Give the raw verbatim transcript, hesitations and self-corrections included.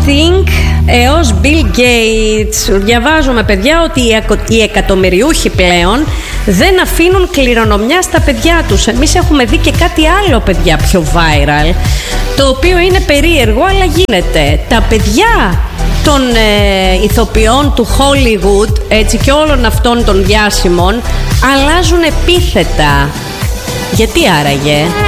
Think έως Bill Gates. Διαβάζουμε, παιδιά, ότι οι εκατομμυριούχοι πλέον δεν αφήνουν κληρονομιά στα παιδιά τους. Εμείς έχουμε δει και κάτι άλλο, παιδιά, πιο viral, το οποίο είναι περίεργο, αλλά γίνεται. Τα παιδιά των ε, ηθοποιών του Hollywood, έτσι, και όλων αυτών των διάσημων αλλάζουν επίθετα. Γιατί άραγε?